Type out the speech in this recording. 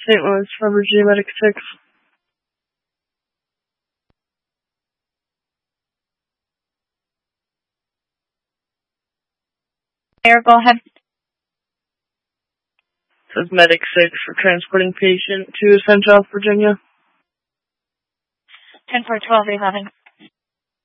St. Louis for Virginia Medic 6. Air, go ahead. This is Medic 6 for transporting patient to St. Charles, Virginia. 10-4-12, 11.